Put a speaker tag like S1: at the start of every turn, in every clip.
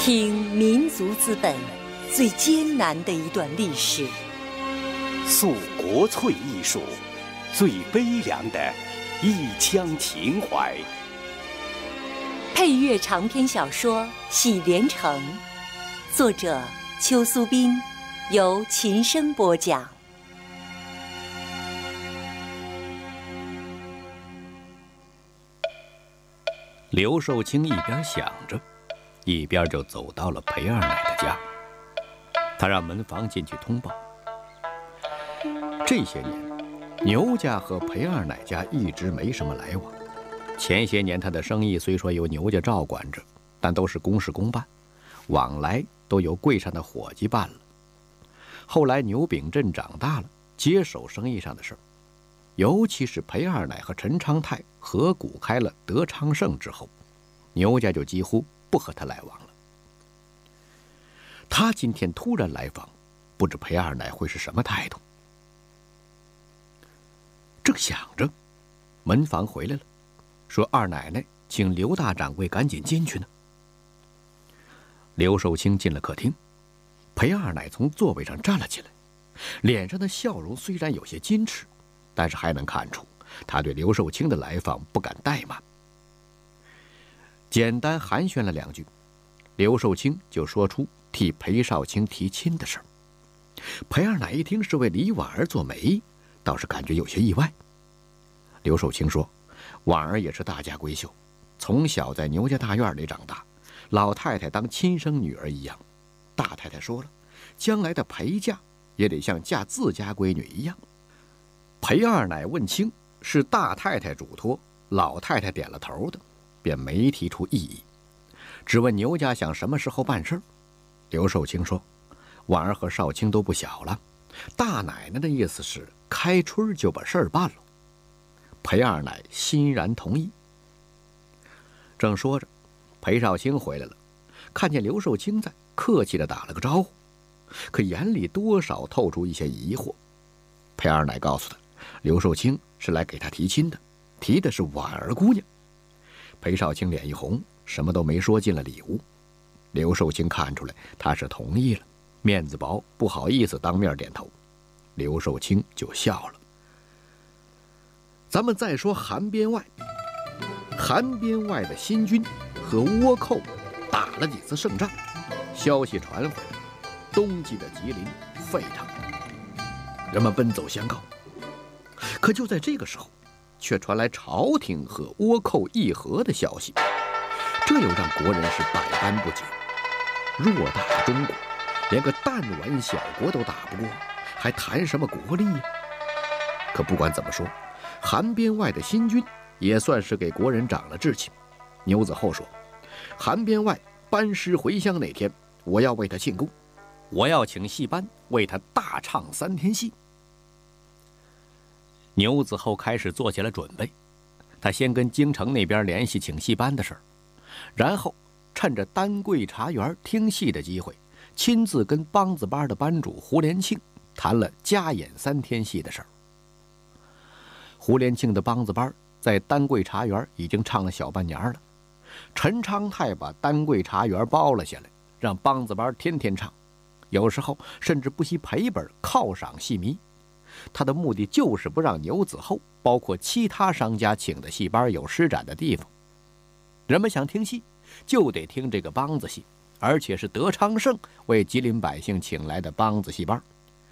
S1: 听民族资本最艰难的一段历史，
S2: 诉国粹艺术最悲凉的一腔情怀。
S1: 配乐长篇小说《喜连城》，作者邱苏斌，由琴声播讲。
S3: 刘寿清一边想着，一边就走到了裴二奶的家。他让门房进去通报。这些年，牛家和裴二奶家一直没什么来往。前些年他的生意虽说由牛家照管着，但都是公事公办，往来都由柜上的伙计办了。后来牛秉镇长大了，接手生意上的事儿，尤其是裴二奶和陈昌泰合股开了德昌盛之后，牛家就几乎不和他来往了。他今天突然来访，不知裴二奶会是什么态度。正想着，门房回来了，说二奶奶请刘大掌柜赶紧进去呢。刘寿清进了客厅，裴二奶从座位上站了起来，脸上的笑容虽然有些矜持，但是还能看出他对刘寿清的来访不敢怠慢。简单寒暄了两句，刘寿清就说出替裴少卿提亲的事儿。裴二奶一听是为李婉儿做媒，倒是感觉有些意外。刘寿清说，婉儿也是大家闺秀，从小在牛家大院里长大，老太太当亲生女儿一样。大太太说了，将来的陪嫁也得像嫁自家闺女一样。裴二奶问清是大太太嘱托，老太太点了头的，便没提出异议，只问牛家想什么时候办事儿。刘寿清说，婉儿和少卿都不小了，大奶奶的意思是开春就把事儿办了。裴二奶欣然同意。正说着，裴少卿回来了，看见刘寿清在，客气地打了个招呼，可眼里多少透出一些疑惑。裴二奶告诉他，刘寿清是来给他提亲的，提的是婉儿姑娘。裴少卿脸一红，什么都没说，进了里屋。刘寿清看出来他是同意了，面子薄，不好意思当面点头。刘寿清就笑了。咱们再说韩边外，韩边外的新军和倭寇打了几次胜仗，消息传回来，冬季的吉林沸腾，人们奔走相告。可就在这个时候，却传来朝廷和倭寇议和的消息，这又让国人是百般不解。偌大的中国，连个弹丸小国都打不过，还谈什么国力呀？可不管怎么说，韩边外的新军也算是给国人长了志气。牛子厚说，韩边外班师回乡那天，我要为他庆功，我要请戏班为他大唱3天戏。牛子厚开始做起了准备，他先跟京城那边联系请戏班的事儿，然后趁着丹桂茶园听戏的机会，亲自跟梆子班的班主胡连庆谈了加演3天戏的事儿。胡连庆的梆子班在丹桂茶园已经唱了小半年了，陈昌泰把丹桂茶园包了下来，让梆子班天天唱，有时候甚至不惜赔本犒赏戏迷。他的目的就是不让牛子厚包括其他商家请的戏班有施展的地方。人们想听戏就得听这个梆子戏，而且是德昌盛为吉林百姓请来的梆子戏班。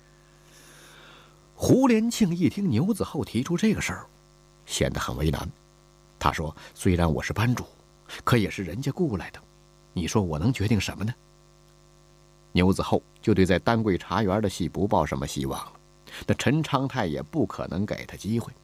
S3: 胡连庆一听牛子厚提出这个事儿，显得很为难。他说，虽然我是班主，可也是人家雇来的，你说我能决定什么呢？牛子厚就对在丹桂茶园的戏不抱什么希望了，那陈昌泰也不可能给他机会。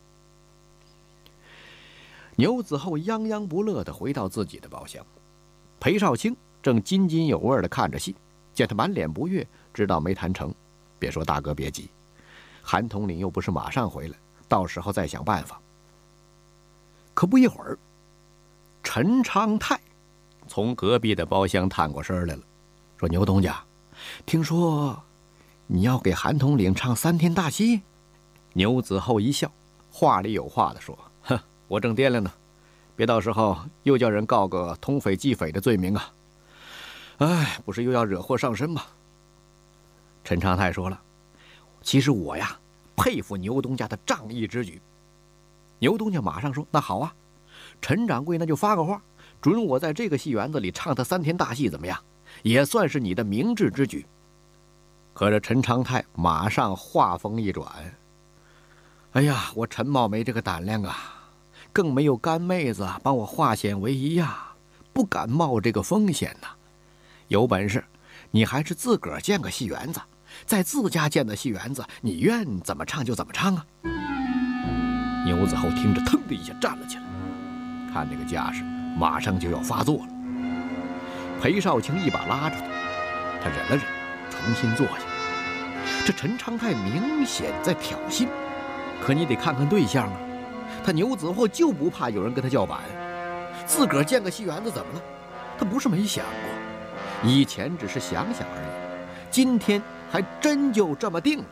S3: 牛子厚泱泱不乐地回到自己的包厢，裴少卿正津津有味地看着戏，见他满脸不悦，知道没谈成，便说，大哥别急，韩统领又不是马上回来，到时候再想办法。可不一会儿，陈昌泰从隔壁的包厢探过身来了，说，牛东家，听说你要给韩统领唱3天大戏？牛子厚一笑，话里有话地说，哼，我正掂量呢，别到时候又叫人告个通匪缉匪的罪名啊。 哎，不是又要惹祸上身吗？陈长泰说了，其实我呀，佩服牛东家的仗义之举。牛东家马上说，那好啊，陈掌柜那就发个话，准我在这个戏园子里唱他3天大戏，怎么样？也算是你的明智之举。可是陈长泰马上话锋一转，哎呀，我陈茂没这个胆量啊，更没有干妹子帮我化险为夷呀，不敢冒这个风险呐。有本事你还是自个儿建个戏园子，在自家建的戏园子，你愿怎么唱就怎么唱啊。牛子厚听着，腾的一下站了起来，看那个架势，马上就要发作了。裴少卿一把拉住他忍了忍，重新坐下。这陈长泰明显在挑衅，可你得看看对象啊，他牛子厚就不怕有人跟他叫板，自个儿建个戏园子怎么了？他不是没想过，以前只是想想而已，今天还真就这么定了。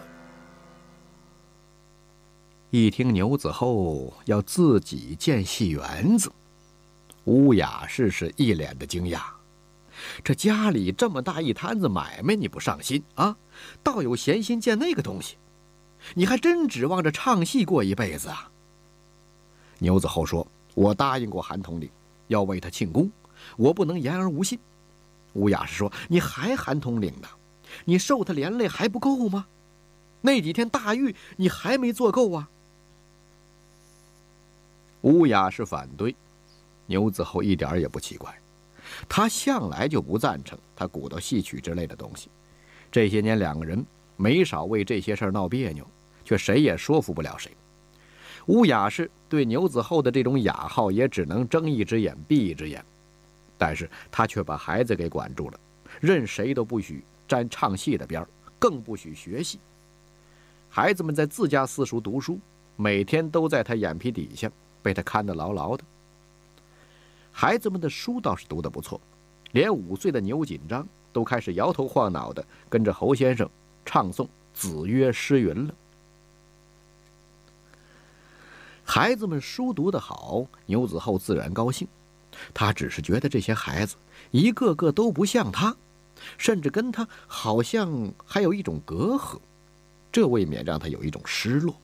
S3: 一听牛子厚要自己建戏园子，乌雅氏是一脸的惊讶。这家里这么大一摊子买卖，你不上心啊？倒有闲心建那个东西，你还真指望着唱戏过一辈子啊？牛子厚说，我答应过韩统领要为他庆功，我不能言而无信。乌雅氏说，你还韩统领呢？你受他连累还不够吗？那几天大狱你还没做够啊？乌雅氏反对，牛子厚一点也不奇怪，他向来就不赞成他鼓捣戏曲之类的东西。这些年两个人没少为这些事儿闹别扭，却谁也说服不了谁。乌雅氏对牛子厚的这种雅号也只能睁一只眼闭一只眼，但是他却把孩子给管住了，任谁都不许沾唱戏的边儿，更不许学戏。孩子们在自家私塾读书，每天都在他眼皮底下，被他看得牢牢的。孩子们的书倒是读得不错，连5岁的牛锦章都开始摇头晃脑的跟着侯先生唱诵《子曰诗云》了。孩子们书读得好，牛子厚自然高兴，他只是觉得这些孩子一个个都不像他，甚至跟他好像还有一种隔阂，这未免让他有一种失落。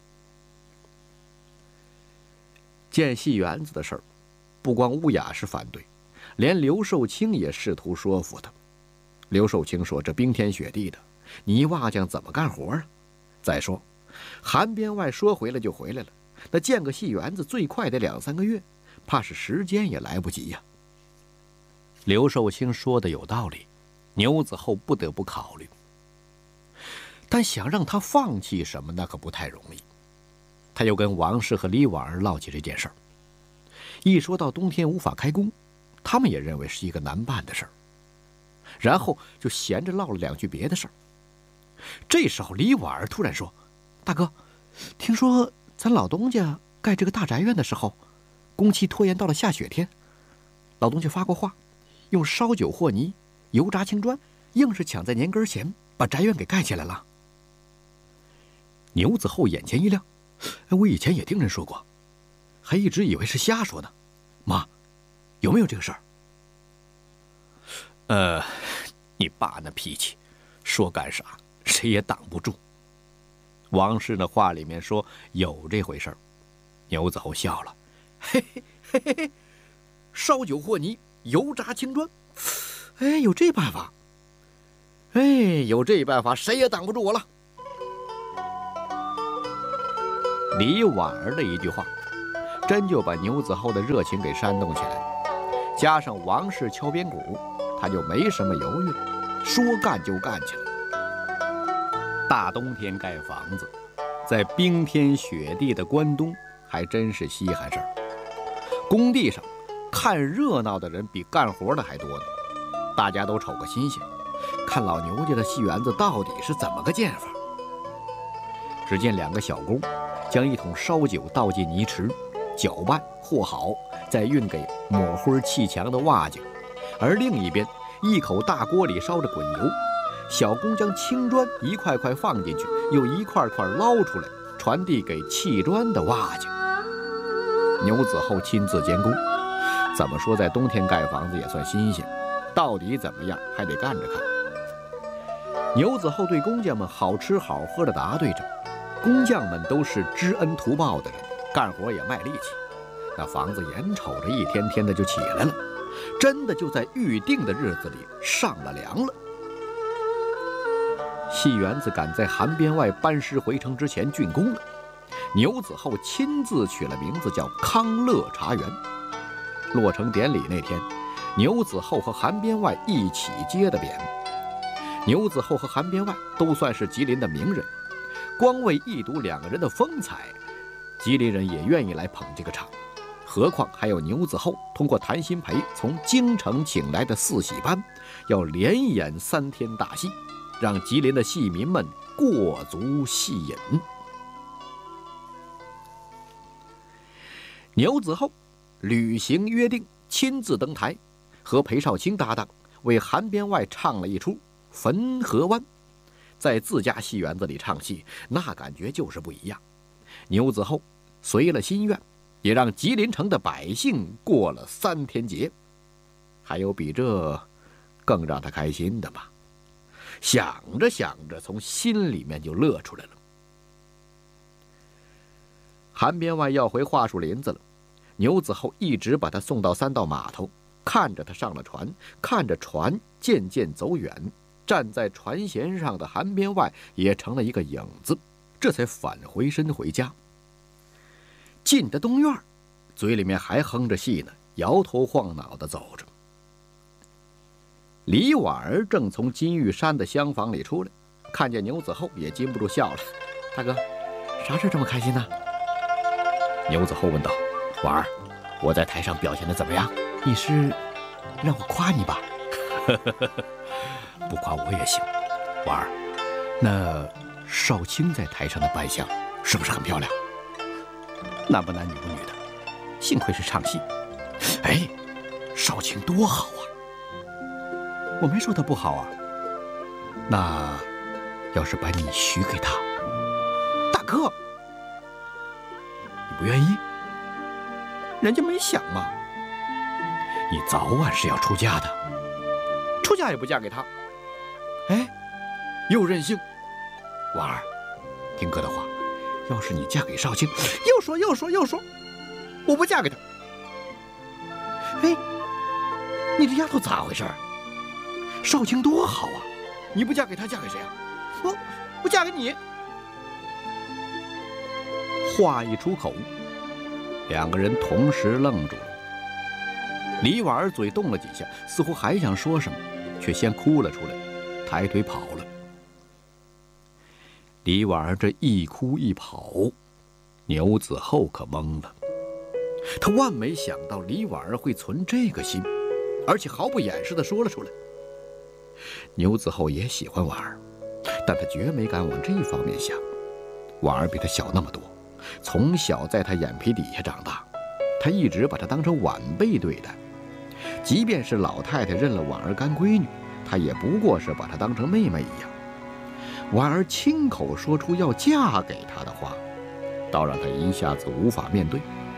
S3: 建戏园子的事儿，不光乌雅氏反对，连刘寿清也试图说服他。刘寿清说，这冰天雪地的，泥瓦匠怎么干活啊？再说韩编外说回来就回来了，那建个戏园子最快得2、3个月，怕是时间也来不及呀。刘寿清说的有道理，牛子厚不得不考虑，但想让他放弃什么，那可不太容易。他又跟王氏和李婉儿唠起这件事儿，一说到冬天无法开工，他们也认为是一个难办的事儿，然后就闲着唠了2句别的事儿。这时候李婉儿突然说，大哥，听说咱老东家盖这个大宅院的时候，工期拖延到了下雪天，老东家发过话，用烧酒和泥、油炸青砖，硬是抢在年根前把宅院给盖起来了。牛子厚眼前一亮，我以前也听人说过，还一直以为是瞎说呢。妈，有没有这个事儿？你爸那脾气，说干啥谁也挡不住。王氏那话里面说有这回事儿。牛子厚笑了，嘿嘿嘿嘿嘿，烧酒和泥，油炸青砖，哎，有这办法，哎，有这办法，谁也挡不住我了。李婉儿的一句话，真就把牛子厚的热情给煽动起来，加上王氏敲边鼓，他就没什么犹豫了，说干就干起来。大冬天盖房子，在冰天雪地的关东还真是稀罕事儿。工地上看热闹的人比干活的还多呢，大家都瞅个新鲜，看老牛家的戏园子到底是怎么个建法。只见2个小工将1桶烧酒倒进泥池，搅拌和好，再运给抹灰砌墙的瓦匠，而另一边一口大锅里烧着滚油，小工将青砖一块块放进去，又一块块捞出来，传递给砌砖的瓦匠。牛子厚亲自监工，怎么说在冬天盖房子也算新鲜， 到底怎么样还得干着看。牛子厚对工匠们好吃好喝的答对着，工匠们都是知恩图报的人，干活也卖力气。那房子眼瞅着一天天的就起来了，真的就在预定的日子里上了梁了。戏园子赶在韩编外班师回城之前竣工了，牛子厚亲自取了名字叫康乐茶园。落成典礼那天，牛子厚和韩编外一起接的匾。牛子厚和韩编外都算是吉林的名人，光为一睹两个人的风采，吉林人也愿意来捧这个场。何况还有牛子厚通过谭鑫培从京城请来的四喜班，要连演3天大戏，让吉林的戏民们过足戏瘾。牛子厚履行约定，亲自登台，和裴少卿搭档，为韩编外唱了一出《汾河湾》。在自家戏园子里唱戏，那感觉就是不一样。牛子厚随了心愿，也让吉林城的百姓过了3天节。还有比这更让他开心的吗？想着想着，从心里面就乐出来了。韩编外要回桦树林子了，牛子厚一直把他送到3道码头，看着他上了船，看着船渐渐走远，站在船舷上的韩编外也成了一个影子，这才返回身回家。进的东院，嘴里面还哼着戏呢，摇头晃脑地走着。李婉儿正从金玉山的厢房里出来，看见牛子厚也禁不住笑了：“大哥，啥事这么开心呢？”牛子厚问道：“婉儿，我在台上表现的怎么样？你是让我夸你吧？”“不夸我也行。婉儿，那少卿在台上的扮相是不是很漂亮？男不男女不女的，幸亏是唱戏。哎，少卿多好啊！”“我没说他不好啊。那要是把你许给他，大哥，你不愿意？人家没想嘛。你早晚是要出家的，出家也不嫁给他。哎，又任性。婉儿，听哥的话，要是你嫁给少卿，又说，我不嫁给他。哎，你这丫头咋回事？少卿多好啊，你不嫁给他，嫁给谁啊？我嫁给你。话一出口，两个人同时愣住了。李婉儿嘴动了几下，似乎还想说什么，却先哭了出来，抬腿跑了。李婉儿这一哭一跑，牛子厚可懵了。他万没想到李婉儿会存这个心，而且毫不掩饰地说了出来。牛子厚也喜欢婉儿，但他绝没敢往这方面想。婉儿比他小那么多，从小在他眼皮底下长大，他一直把她当成晚辈对待。即便是老太太认了婉儿干闺女，他也不过是把她当成妹妹一样。婉儿亲口说出要嫁给他的话，倒让他一下子无法面对。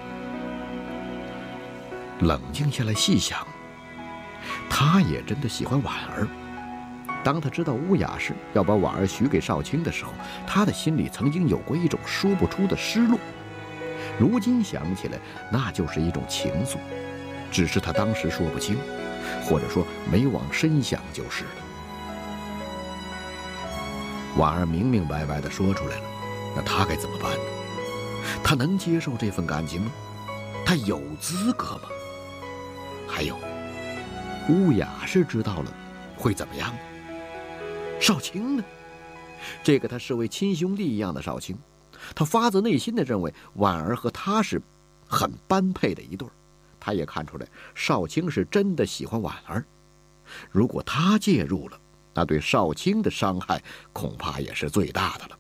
S3: 冷静下来细想，他也真的喜欢婉儿。当他知道乌雅氏要把婉儿许给少卿的时候，他的心里曾经有过一种说不出的失落。如今想起来，那就是一种情愫，只是他当时说不清，或者说没往深想就是了。婉儿明明白白地说出来了，那他该怎么办呢？他能接受这份感情吗？他有资格吗？还有，乌雅氏知道了会怎么样呢？少卿呢？这个他视为亲兄弟一样的少卿，他发自内心地认为婉儿和他是很般配的一对儿。他也看出来少卿是真的喜欢婉儿，如果他介入了，那对少卿的伤害恐怕也是最大的了。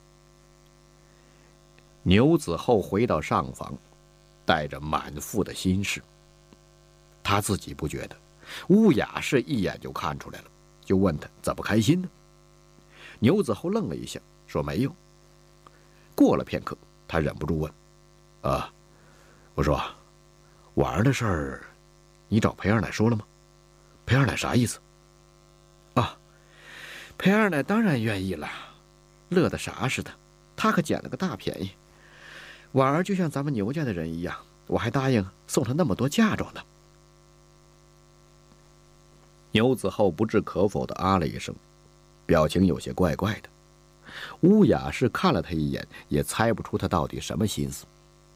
S3: 牛子厚回到上房，带着满腹的心事。他自己不觉得，乌雅氏一眼就看出来了，就问他怎么开心呢？牛子厚愣了一下，说没有。过了片刻，他忍不住问：“我说，婉儿的事儿，你找裴二奶说了吗？裴二奶啥意思？” 裴二奶当然愿意了，乐得啥似的，他可捡了个大便宜。婉儿就像咱们牛家的人一样，我还答应送她那么多嫁妆呢。牛子厚不置可否地啊了一声，表情有些怪怪的。乌雅是看了他一眼，也猜不出他到底什么心思。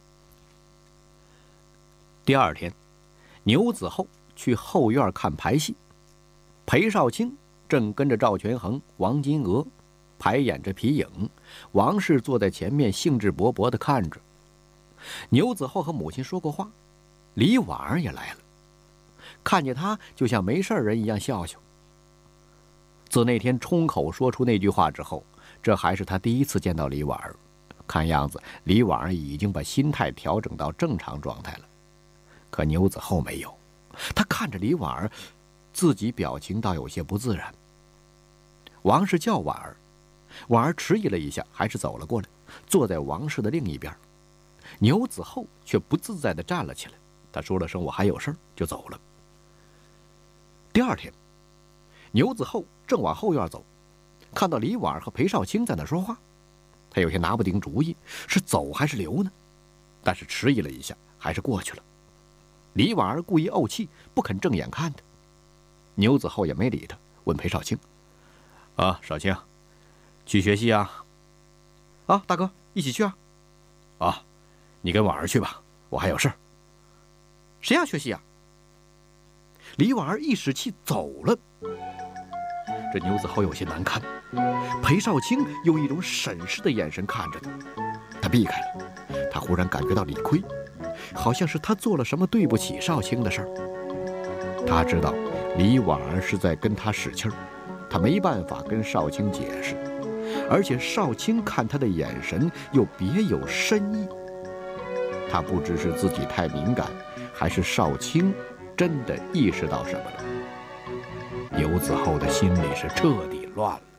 S3: 第二天，牛子厚去后院看排戏，裴少卿正跟着赵全恒、王金娥排演着皮影，王氏坐在前面兴致勃勃地看着。牛子厚和母亲说过话，李婉儿也来了，看见他就像没事人一样笑笑。自那天冲口说出那句话之后，这还是他第一次见到李婉儿。看样子李婉儿已经把心态调整到正常状态了，可牛子厚没有。他看着李婉儿，自己表情倒有些不自然。王氏叫婉儿，婉儿迟疑了一下，还是走了过来，坐在王氏的另一边。牛子厚却不自在地站了起来，他说了声我还有事儿就走了。第二天，牛子厚正往后院走，看到李婉儿和裴少卿在那说话，他有些拿不定主意，是走还是留呢？但是迟疑了一下，还是过去了。李婉儿故意怄气，不肯正眼看他。牛子厚也没理他，问裴少卿：“啊，少卿，去学戏啊？”“啊，大哥，一起去啊。”“啊，你跟婉儿去吧，我还有事儿。”“谁要学戏啊？”李婉儿一使气走了。这牛子厚有些难堪，裴少卿用一种审视的眼神看着他，他避开了。他忽然感觉到理亏，好像是他做了什么对不起少卿的事儿。他知道李婉儿是在跟他使气儿，他没办法跟少卿解释，而且少卿看他的眼神又别有深意。他不知是自己太敏感，还是少卿真的意识到什么了。牛子厚的心里是彻底乱了。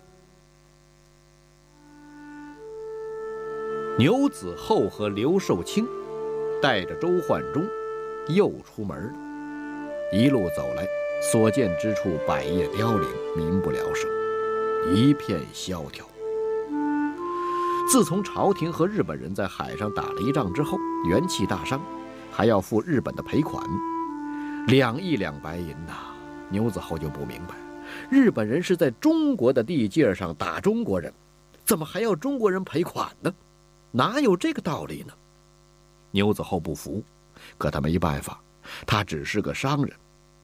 S3: 牛子厚和刘寿卿带着周焕中又出门了，一路走来，所见之处百业凋零，民不聊生，一片萧条。自从朝廷和日本人在海上打了一仗之后，元气大伤，还要付日本的赔款，2亿两白银呐。牛子厚就不明白，日本人是在中国的地界上打中国人，怎么还要中国人赔款呢？哪有这个道理呢？牛子厚不服，可他没办法，他只是个商人。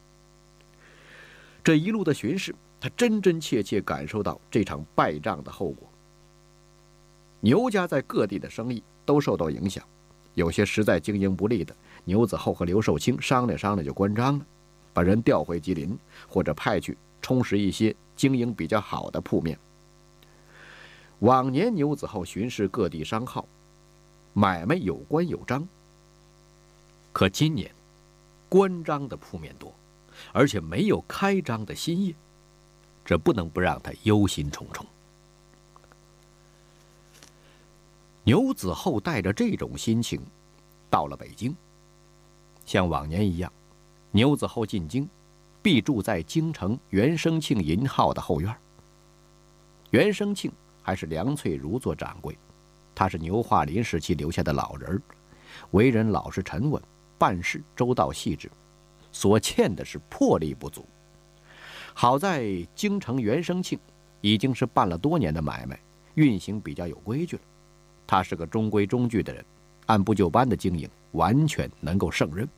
S3: 这一路的巡视，他真真切切感受到这场败仗的后果。牛家在各地的生意都受到影响，有些实在经营不利的，牛子厚和刘寿卿商量商量就关张了，把人调回吉林，或者派去充实一些经营比较好的铺面。往年牛子厚巡视各地商号，买卖有关有章，可今年关张的铺面多，而且没有开张的新业，这不能不让他忧心忡忡。牛子厚带着这种心情到了北京，像往年一样，牛子厚进京必住在京城袁生庆银号的后院。袁生庆还是梁翠如做掌柜，他是牛化林时期留下的老人，为人老实沉稳，办事周到细致，所欠的是魄力不足。好在京城袁生庆已经是办了多年的买卖，运行比较有规矩了。他是个中规中矩的人，按部就班的经营，完全能够胜任。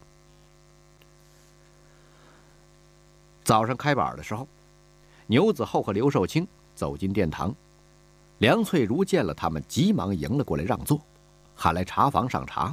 S3: 早上开板的时候，牛子厚和刘寿卿走进殿堂，梁翠如见了他们，急忙迎了过来让座，喊来茶房上茶。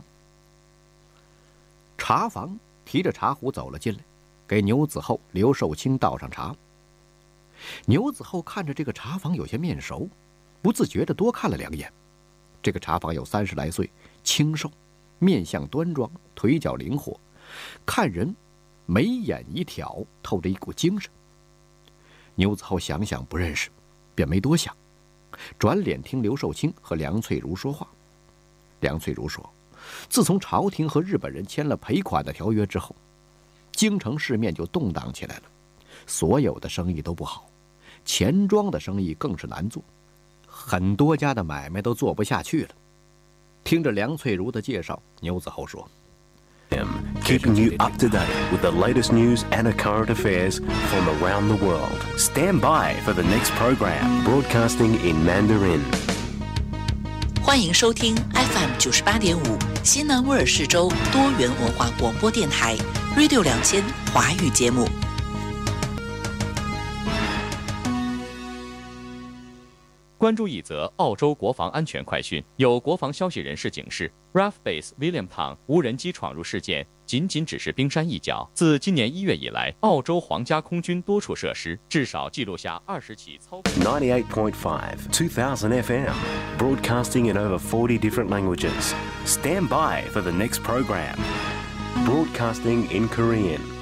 S3: 茶房提着茶壶走了进来，给牛子厚、刘寿卿倒上茶。牛子厚看着这个茶房有些面熟，不自觉地多看了2眼。这个茶房有30来岁，清瘦，面相端庄，腿脚灵活，看人眉眼一挑，透着一股精神。牛子厚想想不认识，便没多想，转脸听刘寿卿和梁翠如说话。梁翠如说，自从朝廷和日本人签了赔款的条约之后，京城市面就动荡起来了，所有的生意都不好， 钱庄的生意更是难做，很多家的买卖都做不下去了。听着梁翠如的介绍，牛子豪说
S2: ：“Keeping you up to date with the latest news and current affairs from around the world. Stand by for the next program, broadcasting in Mandarin.”
S4: 欢迎收听 FM 98.5西南威尔士州多元文化广播电台 Radio 2000华语节目。
S5: 关注一则澳洲国防安全快讯，有国防消息人士警示 ，Rough Base Williamtown 无人机闯入事件仅只是冰山一角。自今年1月以来，澳洲皇家空军多处设施至少记录下20起操控。
S2: 98.5 2000 FM, broadcasting in over 40 different languages. Stand by for the next program, broadcasting in Korean.